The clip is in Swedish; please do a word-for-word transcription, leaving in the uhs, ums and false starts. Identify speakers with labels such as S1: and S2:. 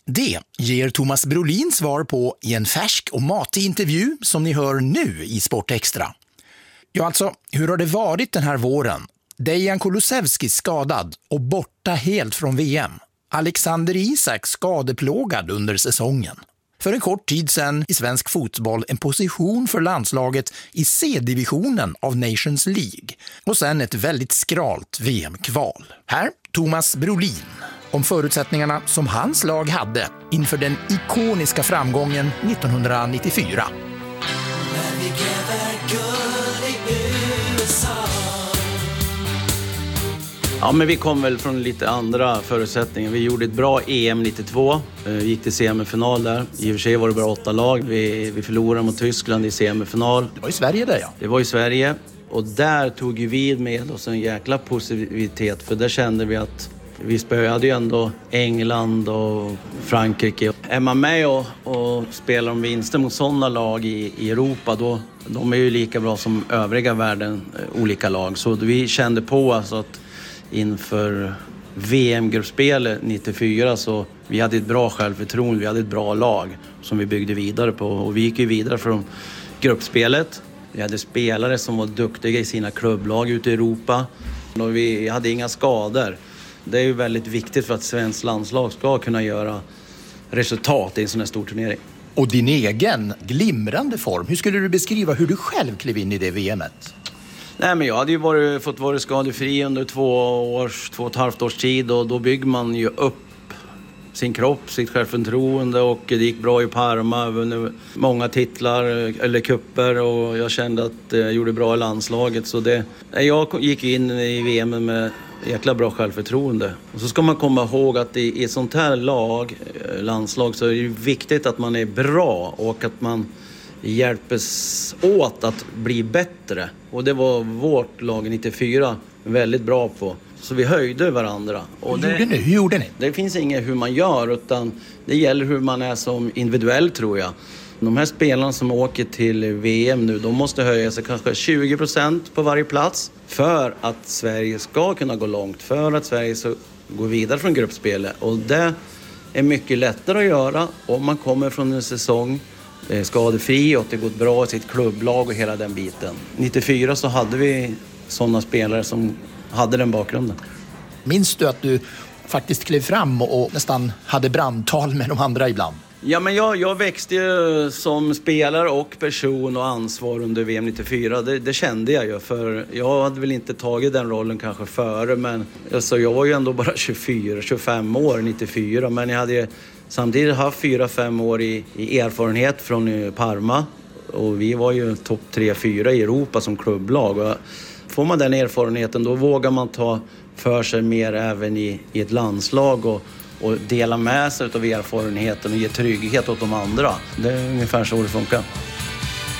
S1: Det ger Thomas Brolin svar på i en färsk och matig intervju som ni hör nu i Sportextra. Ja, alltså, hur har det varit den här våren? Dejan Kulusevski skadad och borta helt från V M. Alexander Isak skadeplågad under säsongen. För en kort tid sedan i svensk fotboll en position för landslaget i C-divisionen av Nations League. Och sen ett väldigt skralt V M-kval. Här Thomas Brolin om förutsättningarna som hans lag hade inför den ikoniska framgången nittonhundranittiofyra.
S2: Ja, men vi kom väl från lite andra förutsättningar. Vi gjorde ett bra E M nittiotvå, vi gick till semifinal där. I och för sig var det bara åtta lag. Vi, vi förlorade mot Tyskland i semifinal.
S1: Det var i Sverige där, ja.
S2: Det var i Sverige. Och där tog ju vi med oss en jäkla positivitet. För där kände vi att vi spöade ju ändå England och Frankrike. Är man med och, och spelar om vinster mot sådana lag i, i Europa, då de är ju lika bra som övriga världen, olika lag. Så vi kände på alltså att inför V M-gruppspelet nittiofyra så vi hade ett bra självförtroende, vi hade ett bra lag som vi byggde vidare på. Och vi gick ju vidare från gruppspelet. Vi hade spelare som var duktiga i sina klubblag ute i Europa. Och vi hade inga skador. Det är ju väldigt viktigt för att svensk landslag ska kunna göra resultat i en sån här stor turnering.
S1: Och din egen glimrande form, hur skulle du beskriva hur du själv klev in i det V M-et?
S2: Nej, men jag hade ju varit, fått vara skadefri under två års, två och ett halvt års tid och då bygger man ju upp sin kropp, sitt självförtroende och det gick bra i Parma, vunnit många titlar eller kupper och jag kände att jag gjorde bra i landslaget så det, jag gick in i V M med jäkla bra självförtroende. Och så ska man komma ihåg att i, i ett sånt här lag, landslag, så är det viktigt att man är bra och att man hjälpes åt att bli bättre. Och det var vårt lag nittiofyra väldigt bra på. Så vi höjde varandra. Och
S1: hur, det, gjorde ni? hur gjorde ni?
S2: Det finns inget hur man gör utan det gäller hur man är som individuell tror jag. De här spelarna som åker till V M nu, de måste höja sig kanske tjugo procent på varje plats för att Sverige ska kunna gå långt, för att Sverige ska gå vidare från gruppspelet. Och det är mycket lättare att göra om man kommer från en säsong skadefri och det gått bra i sitt klubblag och hela den biten. nittiofyra så hade vi sådana spelare som hade den bakgrunden.
S1: Minns du att du faktiskt klev fram och nästan hade brandtal med de andra ibland?
S2: Ja, men jag, jag växte ju som spelare och person och ansvar under V M nittiofyra. Det, det kände jag ju, för jag hade väl inte tagit den rollen kanske före. Men alltså, jag var ju ändå bara tjugofyra tjugofem år nittiofyra. Men jag hade ju samtidigt haft fyra fem år i, i erfarenhet från Parma. Och vi var ju topp tre fyra i Europa som klubblag. Och får man den erfarenheten då vågar man ta för sig mer även i, i ett landslag och och dela med sig av erfarenheten och ge trygghet åt de andra. Det är ungefär så det funkar.